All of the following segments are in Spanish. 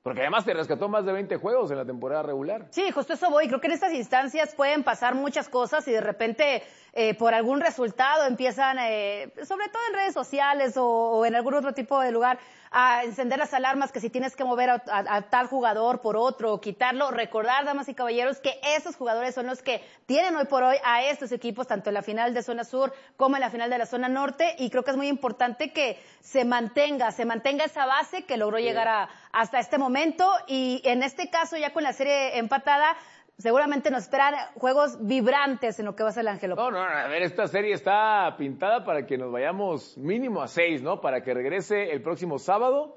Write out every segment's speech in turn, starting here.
Porque además te rescató más de 20 juegos en la temporada regular. Sí, justo eso voy. Creo que en estas instancias pueden pasar muchas cosas y de repente por algún resultado empiezan, sobre todo en redes sociales o en algún otro tipo de lugar, a encender las alarmas que si tienes que mover a tal jugador por otro o quitarlo. Recordar, damas y caballeros, que esos jugadores son los que tienen hoy por hoy a estos equipos, tanto en la final de zona sur como en la final de la zona norte, y creo que es muy importante que se mantenga esa base que logró llegar hasta este momento, y en este caso ya con la serie empatada, seguramente nos esperan juegos vibrantes en lo que va a ser el Ángel López. No, a ver, esta serie está pintada para que nos vayamos mínimo a 6, ¿no? Para que regrese el próximo sábado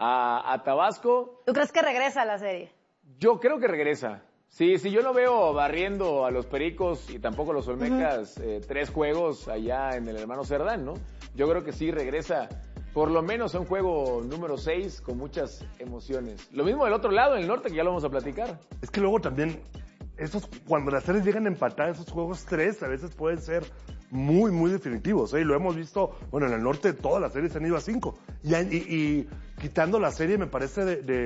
a Tabasco. ¿Tú crees que regresa la serie? Yo creo que regresa. Sí, yo no veo barriendo a los Pericos y tampoco a los Olmecas 3 juegos allá en el hermano Cerdán, ¿no? Yo creo que sí regresa por lo menos a un juego número 6 con muchas emociones. Lo mismo del otro lado, en el norte, que ya lo vamos a platicar. Es que luego también, cuando las series llegan a empatar, esos juegos 3 a veces pueden ser muy, muy definitivos, ¿eh? Y lo hemos visto, bueno, en el norte todas las series han ido a 5. Y quitando la serie, me parece,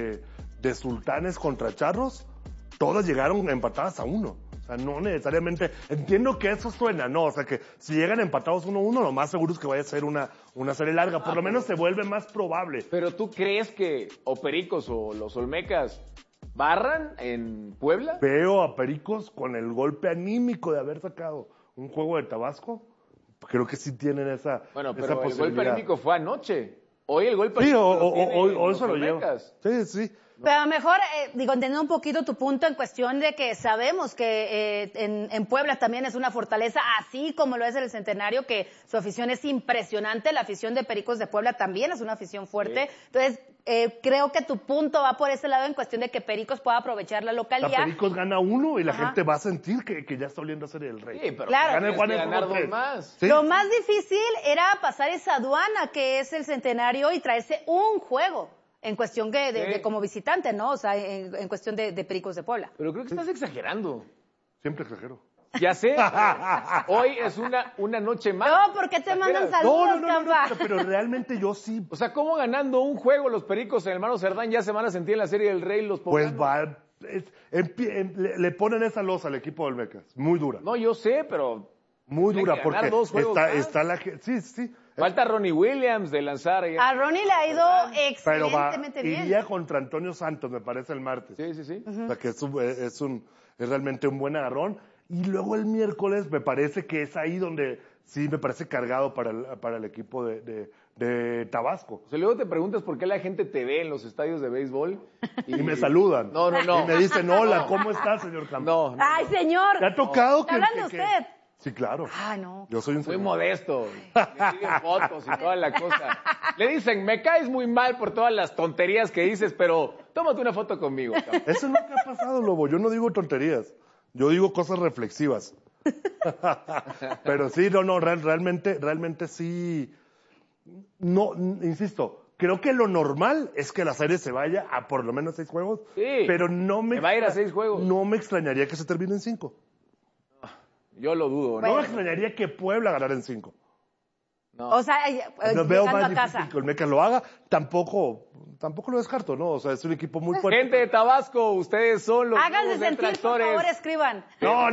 de Sultanes contra Charros, todas llegaron empatadas a 1. O sea, no necesariamente, entiendo que eso suena, ¿no? O sea, que si llegan empatados 1-1, lo más seguro es que vaya a ser una serie larga. Por lo menos se vuelve más probable. Pero ¿tú crees que o Pericos o los Olmecas barran en Puebla? Veo a Pericos con el golpe anímico de haber sacado un juego de Tabasco. Creo que sí tienen esa Bueno, pero esa el posibilidad. golpe anímico fue anoche. Hoy el golpe Sí, anímico hoy se lo lleva. Sí. Pero a lo mejor, entendiendo un poquito tu punto en cuestión de que sabemos que en Puebla también es una fortaleza, así como lo es el Centenario, que su afición es impresionante. La afición de Pericos de Puebla también es una afición fuerte. Sí. Entonces, creo que tu punto va por ese lado en cuestión de que Pericos pueda aprovechar la localidad. La Pericos gana 1 y la gente va a sentir que ya está oliendo a ser el rey. Sí, pero claro, ganar 2 más. ¿Sí? Lo más difícil era pasar esa aduana que es el Centenario y traerse un juego. En cuestión de como visitante, ¿no? O sea, en cuestión de Pericos de Puebla. Pero creo que estás exagerando. Siempre exagero. Ya sé. Hoy es una noche más. No, ¿por qué te mandan saludos, Campa? Pero realmente yo sí. O sea, ¿cómo ganando un juego los Pericos en el hermano Cerdán ya se van a sentir en la Serie del Rey los poblanos? Pues le ponen esa losa al equipo del Olmecas. Muy dura. No, yo sé, pero... Muy dura, porque está la gente... Sí. Falta Ronnie Williams de lanzar. A Ronnie le ha ido excelentemente bien. Iría contra Antonio Santos, me parece, el martes. Sí. O sea, que es realmente un buen agarrón. Y luego el miércoles me parece que es ahí donde sí me parece cargado para el equipo de Tabasco. O sea, luego te preguntas por qué la gente te ve en los estadios de béisbol. Y me saludan. No. Y me dicen, hola, ¿cómo está, señor Campos? No. Ay, señor. ¿Te ha tocado ¿Está hablando usted? Sí, claro. Ah, no. Yo soy un muy modesto. Me siguen fotos y toda la cosa. Le dicen, me caes muy mal por todas las tonterías que dices, pero tómate una foto conmigo. Campos. Eso no te ha pasado, Lobo. Yo no digo tonterías. Yo digo cosas reflexivas. Pero sí, realmente sí. No, insisto, creo que lo normal es que la serie se vaya a por lo menos 6 juegos. Sí, pero no me va a ir a 6 juegos. No me extrañaría que se termine en 5. Yo lo dudo, ¿no? No me extrañaría que Puebla ganara en 5. No. O sea, veo más a casa. difícil que Olmecas lo haga. Tampoco lo descarto, ¿no? O sea, es un equipo muy fuerte. Gente de Tabasco, ustedes son los háganse sentir, por favor, escriban.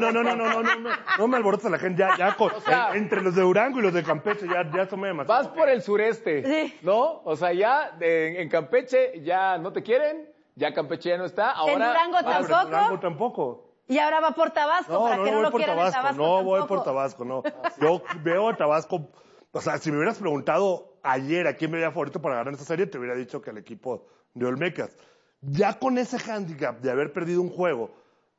No me alborotes a la gente. Ya o sea, entre los de Durango y los de Campeche ya son demasiado. Vas por el sureste, sí. ¿no? O sea, ya en Campeche ya no te quieren, ya Campeche ya no está. Ahora, en Durango tampoco. Y ahora va por Tabasco, para que no lo quieran en Tabasco. No voy por Tabasco, no. Yo veo a Tabasco, o sea, si me hubieras preguntado ayer a quién me veía favorito para ganar esta serie, te hubiera dicho que el equipo de Olmecas. Ya con ese handicap de haber perdido un juego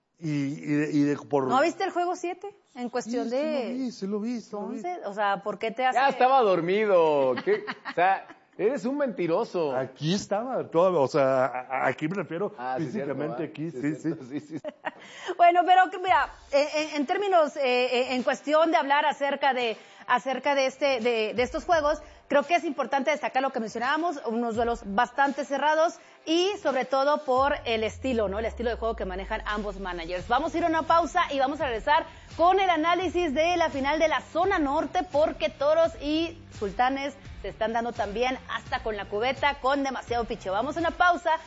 ¿No viste el juego 7? En cuestión Sí lo vi. Entonces, o sea, ¿por qué te hace...? Ya estaba dormido. O sea... Eres un mentiroso. Aquí estaba, o sea, aquí me refiero físicamente, cierto, aquí, sí. Bueno, pero mira, en términos, en cuestión de hablar acerca de estos juegos, creo que es importante destacar lo que mencionábamos, unos duelos bastante cerrados y sobre todo por el estilo, ¿no? El estilo de juego que manejan ambos managers. Vamos a ir a una pausa y vamos a regresar con el análisis de la final de la zona norte, porque Toros y Sultanes se están dando también hasta con la cubeta, con demasiado picheo. Vamos a una pausa